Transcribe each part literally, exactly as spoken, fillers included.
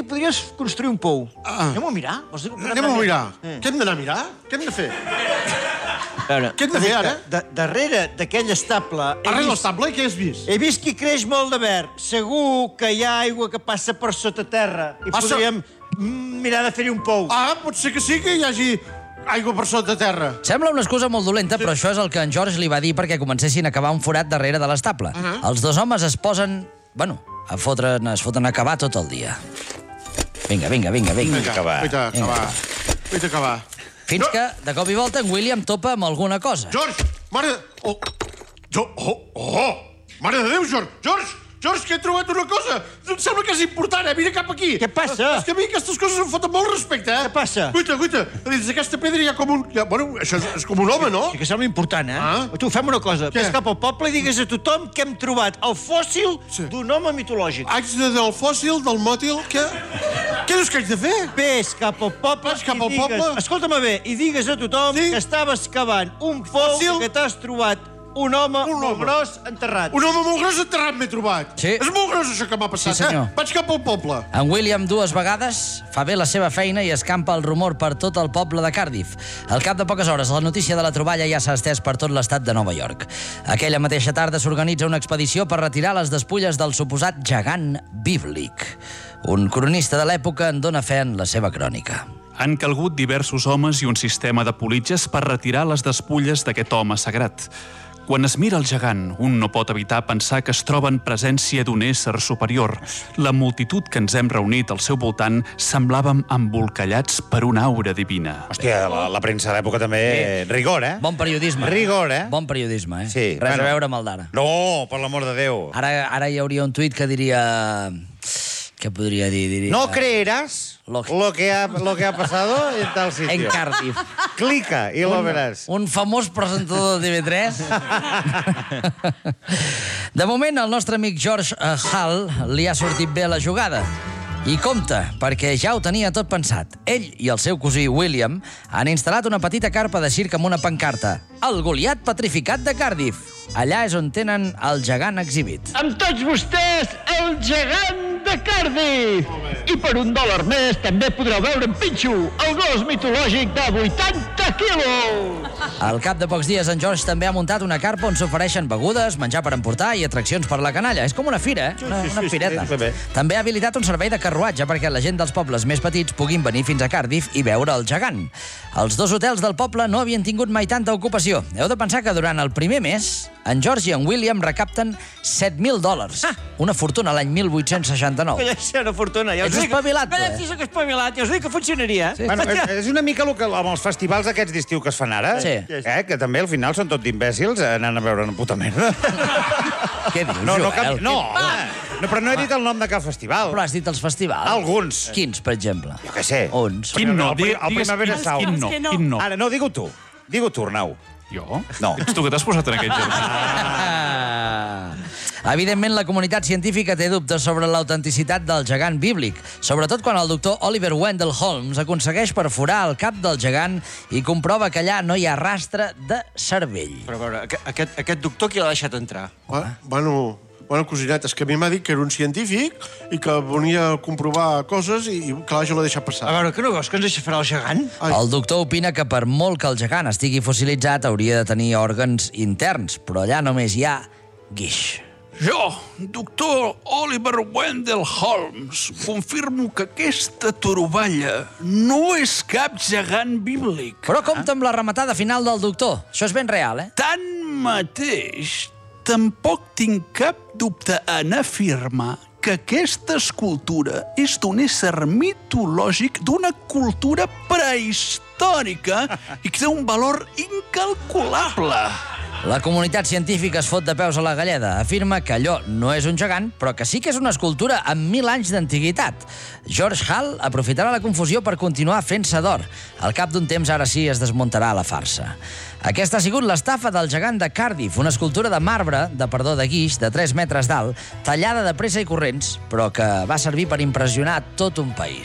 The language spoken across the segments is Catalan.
aquí podries construir un pou. Anem-ho a mirar? Anem-ho a mirar. Què hem d'anar a mirar? Què hem de fer? Què hem de fer, ara? Darrere d'aquell estable... Arrel l'estable, què has vist? He vist que hi creix molt de verd. Segur que hi ha aigua que passa per sota terra. I podríem mirar de fer-hi un pou. Ah, pot ser que sí que hi hagi aigua per sota terra. Sembla una excusa molt dolenta, però això és el que en George li va dir perquè comencessin a cavar un forat darrere de l'estable. Els dos homes es posen, bueno, a fotre'n, es foten a cavar tot el dia. Vinga, vinga, vinga, vinga. Vinga, acabar. Vita, acabar. Vita, acabar. Fins que, de cop i volta, en William topa amb alguna cosa. George! Mare... Oh! Jo... Oh! Oh! Mare de Déu, George! George! George, que he trobat una cosa! Em sembla que és important, eh? Mira cap aquí! Què passa? És que a mi aquestes coses em foten molt respecte, eh? Què passa? Guaita, guaita, dins d'aquesta pedra hi ha com un... Bueno, això és, és com un home, no? Sí que sembla important, eh? Ah. Tu, fem una cosa. Què? Ves cap al poble i digues a tothom que hem trobat el fòssil d'un home mitològic. Haig de del fòssil, del mòtil, què? Què dius que haig de fer? Ves cap al poble Vaig cap i al digues... poble? Escolta-me bé, i digues a tothom Sí? que estaves cavant un pou Fòssil? que t'has trobat un home Un molt home. gros enterrat. Un home molt gros enterrat m'he trobat. Sí. És molt gros això que m'ha passat, Sí, senyor. eh? Vaig cap al poble. En William dues vegades fa bé la seva feina i escampa el rumor per tot el poble de Cardiff. Al cap de poques hores, la notícia de la troballa ja s'ha estès per tot l'estat de Nova York. Aquella mateixa tarda s'organitza una expedició per retirar les despulles del suposat gegant bíblic. Un cronista de l'època en dona fe en la seva crònica. Han calgut diversos homes i un sistema de politges per retirar les despulles d'aquest home sagrat. Quan es mira el gegant, un no pot evitar pensar que es troba en presència d'un ésser superior. La multitud que ens hem reunit al seu voltant semblàvem embolcallats per una aura divina. Hòstia, la, la premsa de l'època també... Rigor, eh? Bon periodisme. Rigor, eh? Bon periodisme, eh? Sí, Res bueno. a veure amb el d'ara. No, per l'amor de Déu. Ara, ara hi hauria un tuit que diria... Què podria dir? Diria... No creerás Lo- lo que ha, lo que ha pasado en tal sitio. En Cardiff. Clica y lo verás. Un famós presentador de T V tres. De moment, el nostre amic George Hall li ha sortit bé la jugada. I compte, perquè ja ho tenia tot pensat. Ell i el seu cosí William han instal·lat una petita carpa de circ amb una pancarta. El Goliat petrificat de Cardiff. Allà és on tenen el gegant exhibit. Amb tots vostès, el gegant de Cardiff! I per un dòlar més també podreu veure en Pinxo, el gos mitològic de vuitanta quilos! Al cap de pocs dies, en George també ha muntat una carpa on s'ofereixen begudes, menjar per emportar i atraccions per la canalla. És com una fira, eh? Una, una fireta. sí, sí, També ha habilitat un servei de carruatge perquè la gent dels pobles més petits puguin venir fins a Cardiff i veure el gegant. Els dos hotels del poble no havien tingut mai tanta ocupació. Heu de pensar que durant el primer mes, en George i en William recapten set mil dòlars. Una fortuna l'any mil vuit-cents seixanta-nou. Que ja sé una fortuna. Ja us Ets dic- espavilat, tu, Eh, eh? sí, soc espavilat. Ja us dic que funcionaria. Sí. Bueno, és, és una mica el que, amb els festivals aquests d'estiu que es fan ara, Sí. eh, que també al final són tot d'imbècils anant a veure una puta merda. Què dius, No, no, Joel? cap, no, no, però no he dit el nom de cap festival. Però has dit els festivals. Alguns. Quins, per exemple? Jo què sé. Uns. Quin no? El pri- el Digues- Primavera digues Sound. Quin no? És que no. Quin no? Ara, no, digue-ho tu. Digue-ho tu, Arnau. Jo? No. Ets tu que t'has posat en aquest joc. Ah. Evidentment, la comunitat científica té dubtes sobre l'autenticitat del gegant bíblic, sobretot quan el doctor Oliver Wendell Holmes aconsegueix perforar el cap del gegant i comprova que allà no hi ha rastre de cervell. Però a veure, aqu- aquest, aquest doctor qui l'ha deixat entrar? Ah, bueno, bueno, cosinet, és que a mi m'ha dit que era un científic i que volia comprovar coses i, i clar, jo l'he deixat passar. A veure, que no veus que ens deixa fer el gegant? Ai. El doctor opina que per molt que el gegant estigui fossilitzat hauria de tenir òrgans interns, però allà només hi ha guix. Jo, doctor Oliver Wendell Holmes, confirmo que aquesta troballa no és cap gegant bíblic. Però compta amb la rematada final del doctor. Això és ben real, eh? Tanmateix, tampoc tinc cap dubte en afirmar que aquesta escultura és d'un ésser mitològic d'una cultura prehistòrica i que té un valor incalculable. La comunitat científica es fot de peus a la galleda. Afirma que allò no és un gegant, però que sí que és una escultura amb mil anys d'antiguitat. George Hall aprofitarà la confusió per continuar fent-se d'or. Al cap d'un temps, ara sí, es desmuntarà la farsa. Aquesta ha sigut l'estafa del gegant de Cardiff, una escultura de marbre, de perdó, de guix, de tres metres d'alt, tallada de pressa i corrents, però que va servir per impressionar tot un país.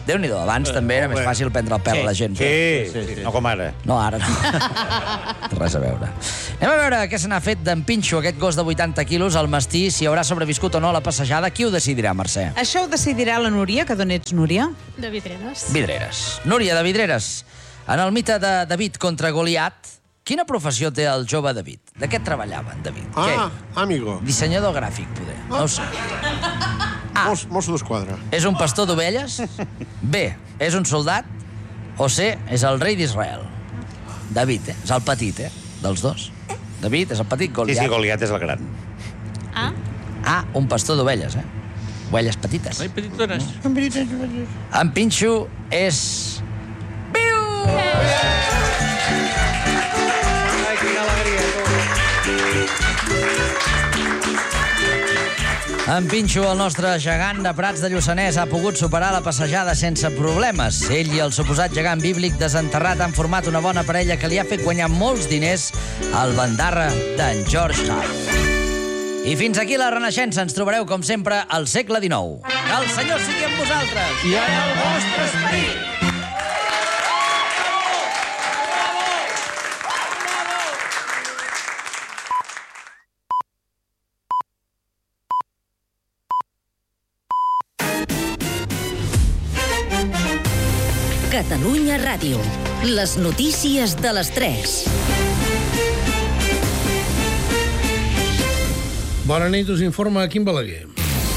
Déu-n'hi-do, abans també era més fàcil prendre el pèl a la gent. Sí, sí, sí, no com ara. No, ara no. Res a veure. Anem a veure què se n'ha fet d'en Pinxo, aquest gos de vuitanta quilos, el mastí, si haurà sobreviscut o no a la passejada. Qui ho decidirà, Mercè? Això ho decidirà la Núria, que d'on ets, Núria? De Vidreres. Vidreres. Núria, de Vidreres. En el mite de David contra Goliat, quina professió té el jove David? De què treballava en David? Ah, Què? amigo. Dissenyador gràfic, poder. No ho sé. A. Mos, mosso d'esquadra. És un pastor d'ovelles? B, és un soldat? O C, és el rei d'Israel? David, eh? És el petit, eh? Dels dos. David és el petit, Goliat. Sí, sí, Goliat és el gran. A. Ah, un pastor d'ovelles, eh? Ovelles petites. Ai, petitones. En Pinxo és... Viu! Ai, quina alegria. En Pinxo, el nostre gegant de Prats de Lluçanès, ha pogut superar la passejada sense problemes. Ell i el suposat gegant bíblic desenterrat han format una bona parella que li ha fet guanyar molts diners al bandarra d'en George Hall. I fins aquí la Renaixença. Ens trobareu, com sempre, al segle dinou. Que el Senyor sigui amb vosaltres. I en el vostre esperit. Catalunya Ràdio. Les notícies de les tres. Bona nit, us informa Quim Balaguer.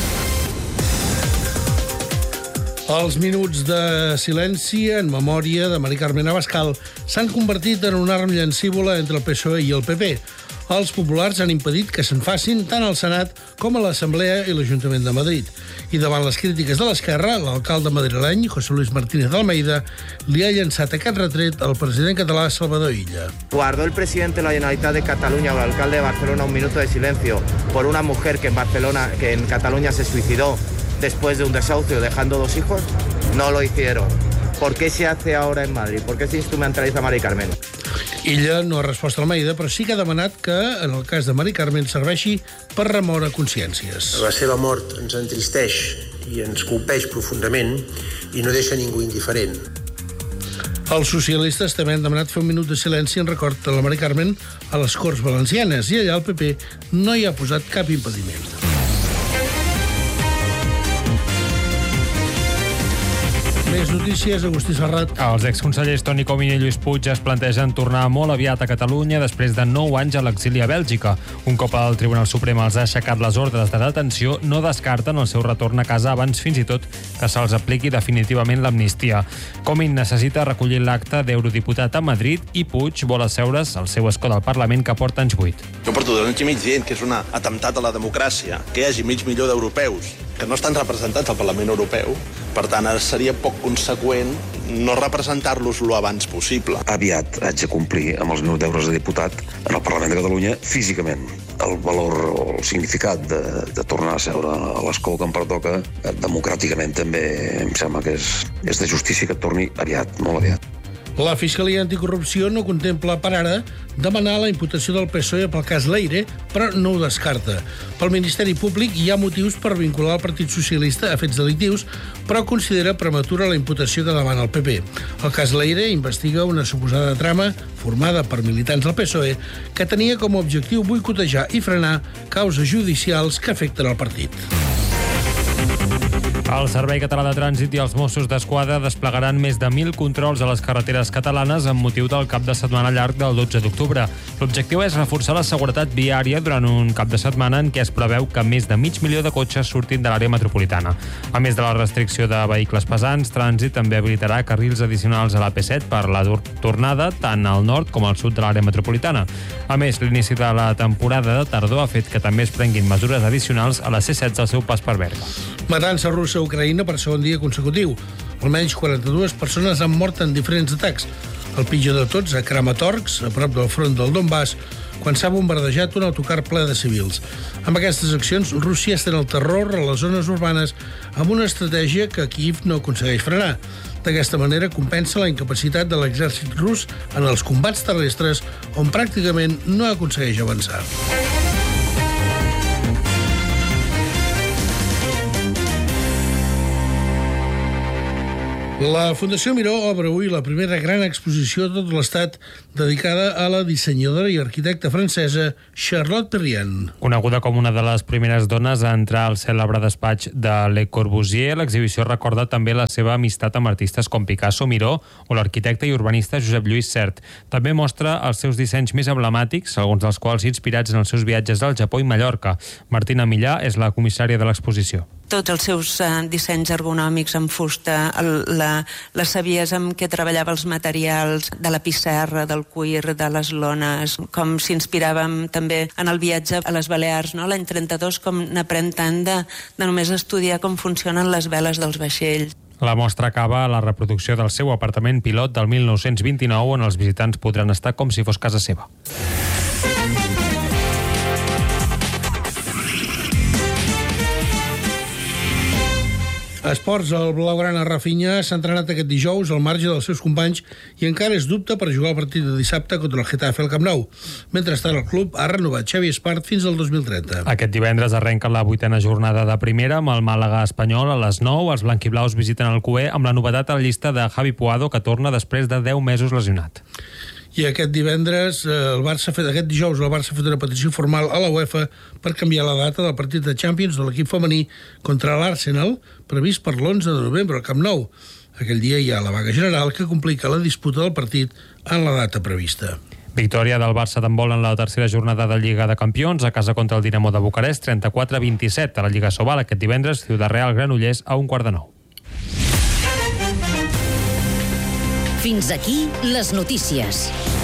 Els minuts de silenci en memòria de Mari Carmen Abascal s'han convertit en una arma llancívola entre el P S O E i el P P. Els populars han impedit que se'n facin tant al Senat com a l'Assemblea i l'Ajuntament de Madrid. I davant les crítiques de l'esquerra, l'alcalde madrileny, José Luis Martínez d'Almeida, li ha llançat aquest retret al president català Salvador Illa. ¿Guardó el presidente de la Generalitat de Cataluña o el alcalde de Barcelona un minuto de silencio por una mujer que en Barcelona, que en Cataluña se suicidó después de un desahucio dejando dos hijos? No lo hicieron. ¿Por qué se hace ahora en Madrid? ¿Por qué se instrumentaliza Mari Carmen? Illa no ha respost a Almeida, però sí que ha demanat que, en el cas de Mari Carmen, serveixi per remoure consciències. La seva mort ens entristeix i ens colpeix profundament i no deixa ningú indiferent. Els socialistes també han demanat fer un minut de silenci en record de la Mari Carmen a les Corts Valencianes i allà el P P no hi ha posat cap impediment. Més notícies, Agustí Serrat. Els exconsellers Toni Comín i Lluís Puig es plantegen tornar molt aviat a Catalunya després de nou anys a l'exili a Bèlgica. Un cop el Tribunal Suprem els ha aixecat les ordres de detenció, no descarten el seu retorn a casa abans fins i tot que se'ls apliqui definitivament l'amnistia. Comín necessita recollir l'acte d'eurodiputat a Madrid i Puig vol asseure's al seu escó del Parlament que porta anys buit. Jo porto dos anys i mig dient que és un atemptat a la democràcia, que hi hagi mig milió d'europeus que no estan representats al Parlament Europeu. Per tant, ara seria poc conseqüent no representar-los lo abans possible. Aviat haig de complir amb els meus deures de diputat en el Parlament de Catalunya físicament. El valor o el significat de, de tornar a seure a l'escó que em pertoca, democràticament també em sembla que és, és de justícia que torni aviat, molt aviat. La Fiscalia Anticorrupció no contempla per ara demanar la imputació del P S O E pel cas Leire, però no ho descarta. Pel Ministeri Públic hi ha motius per vincular el Partit Socialista a fets delictius, però considera prematura la imputació que demana el P P. El cas Leire investiga una suposada trama formada per militants del P S O E que tenia com a objectiu boicotejar i frenar causes judicials que afecten el partit. El Servei Català de Trànsit i els Mossos d'Esquadra desplegaran més de mil controls a les carreteres catalanes amb motiu del cap de setmana llarg del dotze d'octubre. L'objectiu és reforçar la seguretat viària durant un cap de setmana en què es preveu que més de mig milió de cotxes surtin de l'àrea metropolitana. A més de la restricció de vehicles pesants, Trànsit també habilitarà carrils addicionals a la P set per la tornada tant al nord com al sud de l'àrea metropolitana. A més, l'inici de la temporada de tardor ha fet que també es prenguin mesures addicionals a la C setze al seu pas per Berga. Matança russa a Ucraïna per segon dia consecutiu. Almenys quaranta-dues persones han mort en diferents atacs. El pitjor de tots, a Kramatorsk, a prop del front del Donbass, quan s'ha bombardejat un autocar ple de civils. Amb aquestes accions, Rússia estén el terror a les zones urbanes amb una estratègia que Kiev no aconsegueix frenar. D'aquesta manera compensa la incapacitat de l'exèrcit rus en els combats terrestres, on pràcticament no aconsegueix avançar. La Fundació Miró obre avui la primera gran exposició de tot l'Estat dedicada a la dissenyadora i arquitecta francesa Charlotte Perriand. Coneguda com una de les primeres dones a entrar al cèlebre despatx de Le Corbusier, l'exhibició recorda també la seva amistat amb artistes com Picasso, Miró o l'arquitecte i urbanista Josep Lluís Sert. També mostra els seus dissenys més emblemàtics, alguns dels quals inspirats en els seus viatges al Japó i Mallorca. Martina Millà és la comissària de l'exposició. Tots els seus eh, dissenys ergonòmics en fusta, el, la, la saviesa amb què treballava els materials de la pissarra, del cuir, de les lones, com s'inspiràvem també en el viatge a les Balears, no? L'any trenta-dos, com n'aprèn tant de, de només estudiar com funcionen les veles dels vaixells. La mostra acaba a la reproducció del seu apartament pilot del mil nou-cents vint-i-nou, on els visitants podran estar com si fos casa seva. Esports, el blaugrana Rafinha s'ha entrenat aquest dijous al marge dels seus companys i encara és dubte per jugar el partit de dissabte contra el Getafe al Camp Nou. Mentrestant, el club ha renovat Xavi Espart fins al dos mil trenta. Aquest divendres arrenca la vuitena jornada de primera amb el Màlaga espanyol a les nou. Els blanquiblaus visiten el Cué amb la novetat a la llista de Javi Puado, que torna després de deu mesos lesionat. I aquest divendres, el Barça fet, aquest dijous, el Barça ha fet una petició formal a la UEFA per canviar la data del partit de Champions de l'equip femení contra l'Arsenal, previst per l'onze de novembre al Camp Nou. Aquell dia hi ha la vaga general que complica la disputa del partit en la data prevista. Victòria del Barça d'handbol en la tercera jornada de Lliga de Campions a casa contra el Dinamo de Bucarest, trenta-quatre a vint-i-set. A la Lliga Sobal aquest divendres, Ciudad Real Granollers a un quart de nou. Fins aquí les notícies.